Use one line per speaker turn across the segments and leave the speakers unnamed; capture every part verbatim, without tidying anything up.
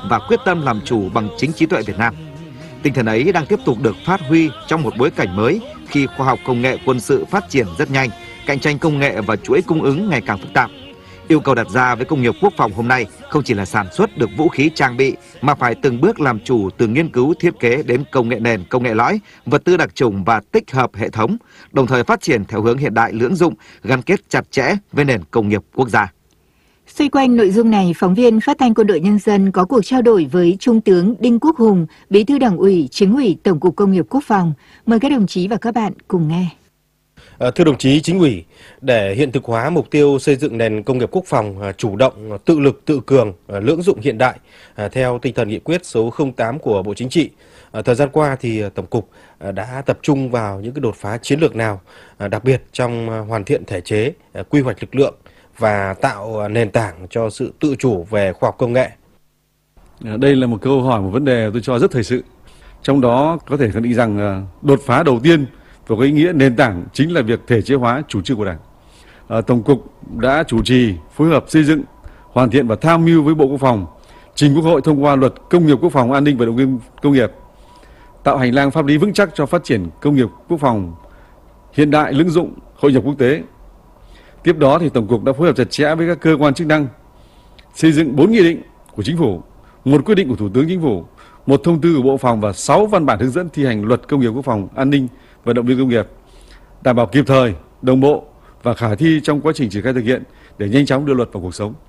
và quyết tâm làm chủ bằng chính trí tuệ Việt Nam. Tinh thần ấy đang tiếp tục được phát huy trong một bối cảnh mới khi khoa học công nghệ quân sự phát triển rất nhanh, cạnh tranh công nghệ và chuỗi cung ứng ngày càng phức tạp. Yêu cầu đặt ra với công nghiệp quốc phòng hôm nay không chỉ là sản xuất được vũ khí trang bị mà phải từng bước làm chủ từ nghiên cứu thiết kế đến công nghệ nền, công nghệ lõi, vật tư đặc trùng và tích hợp hệ thống, đồng thời phát triển theo hướng hiện đại lưỡng dụng, gắn kết chặt chẽ với nền công nghiệp quốc gia.
Xoay quanh nội dung này, phóng viên Phát thanh Quân đội Nhân dân có cuộc trao đổi với Trung tướng Đinh Quốc Hùng, Bí thư Đảng ủy, Chính ủy Tổng cục Công nghiệp Quốc phòng. Mời các đồng chí và các bạn cùng nghe.
À, thưa đồng chí Chính ủy, để hiện thực hóa mục tiêu xây dựng nền công nghiệp quốc phòng à, chủ động, tự lực, tự cường, à, lưỡng dụng hiện đại à, theo tinh thần nghị quyết số không tám của Bộ Chính trị, à, thời gian qua thì Tổng cục à, đã tập trung vào những cái đột phá chiến lược nào, à, đặc biệt trong à, hoàn thiện thể chế, à, quy hoạch lực lượng và tạo à, nền tảng cho sự tự chủ về khoa học công nghệ.
Đây là một câu hỏi, một vấn đề tôi cho rất thời sự. Trong đó có thể khẳng định rằng à, đột phá đầu tiên và có ý nghĩa nền tảng chính là việc thể chế hóa chủ trương của Đảng. À, Tổng cục đã chủ trì phối hợp xây dựng, hoàn thiện và tham mưu với Bộ Quốc phòng trình Quốc hội thông qua Luật Công nghiệp Quốc phòng An ninh và Động viên công nghiệp, tạo hành lang pháp lý vững chắc cho phát triển công nghiệp quốc phòng hiện đại, lưỡng dụng, hội nhập quốc tế. Tiếp đó thì Tổng cục đã phối hợp chặt chẽ với các cơ quan chức năng xây dựng bốn nghị định của Chính phủ, một quyết định của Thủ tướng Chính phủ, một thông tư của Bộ Quốc phòng và sáu văn bản hướng dẫn thi hành Luật Công nghiệp Quốc phòng An ninh và Động viên công nghiệp, đảm bảo kịp thời, đồng bộ và khả thi trong quá trình triển khai thực hiện để nhanh chóng đưa luật vào cuộc sống.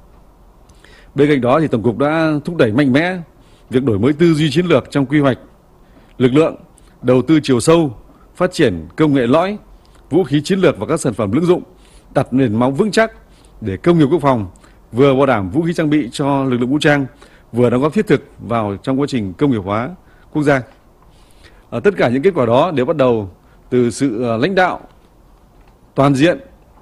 Bên cạnh đó thì Tổng cục đã thúc đẩy mạnh mẽ việc đổi mới tư duy chiến lược trong quy hoạch lực lượng, đầu tư chiều sâu, phát triển công nghệ lõi, vũ khí chiến lược và các sản phẩm lưỡng dụng, đặt nền móng vững chắc để công nghiệp quốc phòng vừa bảo đảm vũ khí trang bị cho lực lượng vũ trang, vừa đóng góp thiết thực vào trong quá trình công nghiệp hóa quốc gia. À, tất cả những kết quả đó đều bắt đầu từ sự lãnh đạo toàn diện,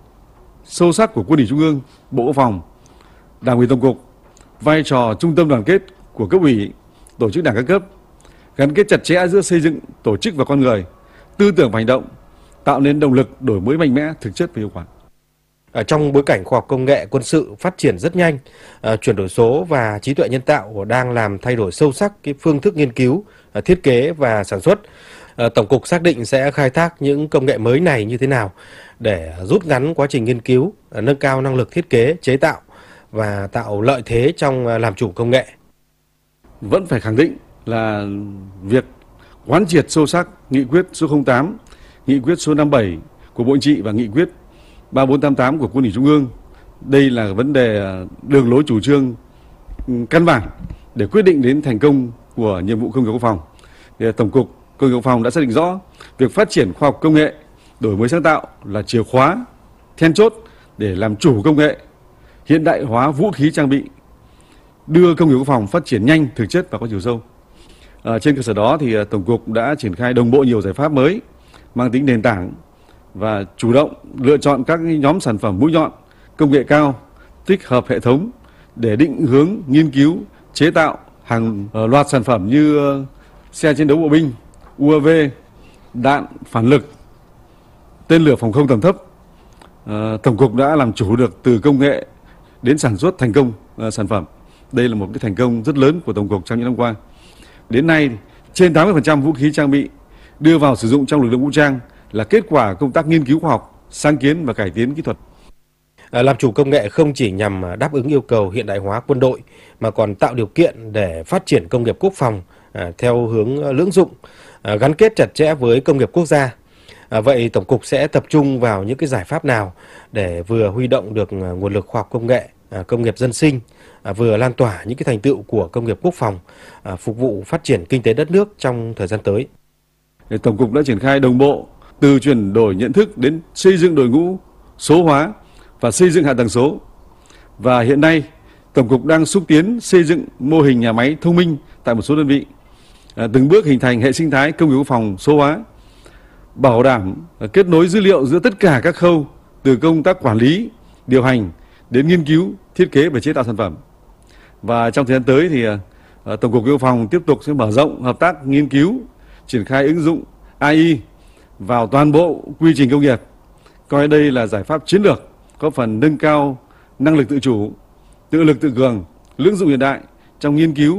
sâu sắc của Quân ủy Trung ương, Bộ Quốc phòng, Đảng ủy Tổng cục, vai trò trung tâm đoàn kết của cấp ủy, tổ chức đảng các cấp, gắn kết chặt chẽ giữa xây dựng tổ chức và con người, tư tưởng và hành động, tạo nên động lực đổi mới mạnh mẽ, thực chất và hiệu quả.
Ở trong bối cảnh khoa học công nghệ quân sự phát triển rất nhanh, uh, chuyển đổi số và trí tuệ nhân tạo đang làm thay đổi sâu sắc cái phương thức nghiên cứu, uh, thiết kế và sản xuất. Uh, Tổng cục xác định sẽ khai thác những công nghệ mới này như thế nào để rút ngắn quá trình nghiên cứu, uh, nâng cao năng lực thiết kế, chế tạo và tạo lợi thế trong uh, làm chủ công nghệ.
Vẫn phải khẳng định là việc quán triệt sâu sắc nghị quyết số không tám, nghị quyết số năm mươi bảy của Bộ Chính trị và nghị quyết ba bốn tám tám của Quân ủy Trung ương. Đây là vấn đề đường lối chủ trương căn bản để quyết định đến thành công của nhiệm vụ công nghiệp quốc phòng. Thì Tổng cục Công nghiệp quốc phòng đã xác định rõ việc phát triển khoa học công nghệ, đổi mới sáng tạo là chìa khóa then chốt để làm chủ công nghệ, hiện đại hóa vũ khí trang bị, đưa công nghiệp quốc phòng phát triển nhanh, thực chất và có chiều sâu. À, trên cơ sở đó thì Tổng cục đã triển khai đồng bộ nhiều giải pháp mới mang tính nền tảng và chủ động lựa chọn các nhóm sản phẩm mũi nhọn, công nghệ cao, tích hợp hệ thống để định hướng nghiên cứu, chế tạo hàng loạt sản phẩm như xe chiến đấu bộ binh, u a vê, đạn phản lực, tên lửa phòng không tầm thấp. À, Tổng cục đã làm chủ được từ công nghệ đến sản xuất thành công à, sản phẩm. Đây là một cái thành công rất lớn của Tổng cục trong những năm qua. Đến nay, trên tám mươi phần trăm vũ khí trang bị đưa vào sử dụng trong lực lượng vũ trang là kết quả công tác nghiên cứu khoa học, sáng kiến và cải tiến kỹ thuật.
À, làm chủ công nghệ không chỉ nhằm đáp ứng yêu cầu hiện đại hóa quân đội mà còn tạo điều kiện để phát triển công nghiệp quốc phòng à, theo hướng lưỡng dụng, à, gắn kết chặt chẽ với công nghiệp quốc gia. À, vậy Tổng cục sẽ tập trung vào những cái giải pháp nào để vừa huy động được nguồn lực khoa học công nghệ, à, công nghiệp dân sinh, à, vừa lan tỏa những cái thành tựu của công nghiệp quốc phòng, à, phục vụ phát triển kinh tế đất nước trong thời gian tới?
Tổng cục đã triển khai đồng bộ từ chuyển đổi nhận thức đến xây dựng đội ngũ số hóa và xây dựng hạ tầng số. Và hiện nay, Tổng cục đang xúc tiến xây dựng mô hình nhà máy thông minh tại một số đơn vị, à, từng bước hình thành hệ sinh thái công nghiệp quốc phòng số hóa, bảo đảm à, kết nối dữ liệu giữa tất cả các khâu từ công tác quản lý, điều hành đến nghiên cứu, thiết kế và chế tạo sản phẩm. Và trong thời gian tới thì à, Tổng cục Quốc phòng tiếp tục sẽ mở rộng hợp tác nghiên cứu, triển khai ứng dụng a i vào toàn bộ quy trình công nghiệp, coi đây là giải pháp chiến lược có phần nâng cao năng lực tự chủ, tự lực tự cường, lưỡng dụng hiện đại trong nghiên cứu,